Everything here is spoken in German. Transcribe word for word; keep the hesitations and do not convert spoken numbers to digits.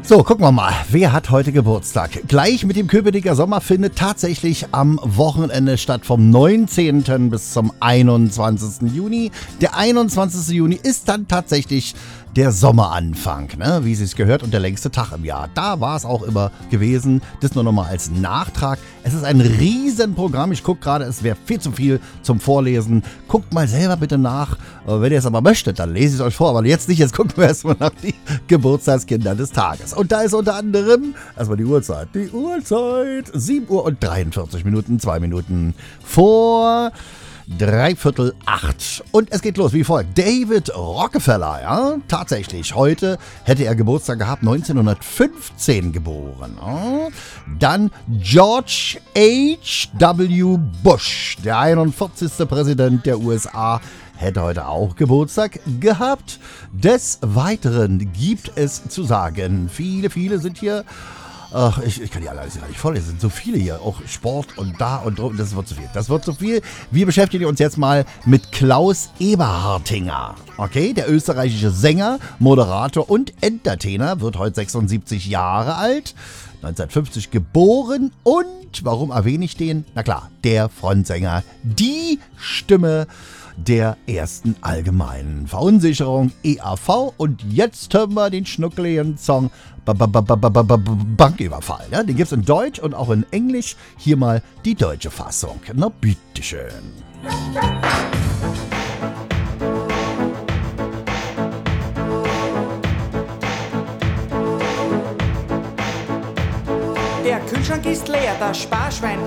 So, gucken wir mal, wer hat heute Geburtstag? Gleich mit dem Köpenicker Sommer findet tatsächlich am Wochenende statt, vom neunzehnten bis zum einundzwanzigsten Juni. Der einundzwanzigste Juni ist dann tatsächlich der Sommeranfang, ne? Wie es gehört, und der längste Tag im Jahr. Da war es auch immer gewesen. Das nur nochmal als Nachtrag. Es ist ein Riesenprogramm. Ich gucke gerade, es wäre viel zu viel zum Vorlesen. Guckt mal selber bitte nach. Wenn ihr es aber möchtet, dann lese ich es euch vor. Aber jetzt nicht, jetzt gucken wir erstmal nach die Geburtstagskinder des Tages. Und da ist unter anderem, erstmal die Uhrzeit. Die Uhrzeit, sieben Uhr und dreiundvierzig Minuten, zwei Minuten vor dreiviertel acht. Und es geht los wie folgt. David Rockefeller, ja, tatsächlich. Heute hätte er Geburtstag gehabt, neunzehnhundertfünfzehn geboren. Ja. Dann George H W Bush, der einundvierzigste Präsident der U S A, hätte heute auch Geburtstag gehabt. Des Weiteren gibt es zu sagen, viele, viele sind hier. Ach, ich, ich kann die alle alles gar nicht vorlesen. Es sind so viele hier. Auch Sport und da und drum. Das wird zu viel. Das wird zu viel. Wir beschäftigen uns jetzt mal mit Klaus Eberhartinger. Okay, der österreichische Sänger, Moderator und Entertainer wird heute sechsundsiebzig Jahre alt. neunzehnhundertfünfzig geboren. Und, warum erwähne ich den? Na klar, der Frontsänger. Die Stimme der ersten allgemeinen Verunsicherung, E A V. Und jetzt hören wir den schnuckeligen Song Banküberfall. Ja, den gibt es in Deutsch und auch in Englisch. Hier mal die deutsche Fassung. Na, bitteschön. Der Kühlschrank ist leer, das Sparschwein